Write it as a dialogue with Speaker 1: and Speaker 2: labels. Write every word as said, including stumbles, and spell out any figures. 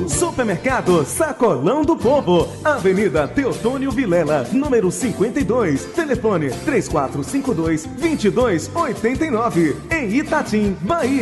Speaker 1: Supermercado Sacolão do Povo, Avenida Teotônio Vilela, número cinquenta e dois, telefone três quatro cinco dois, dois dois oito nove, em Itatim, Bahia.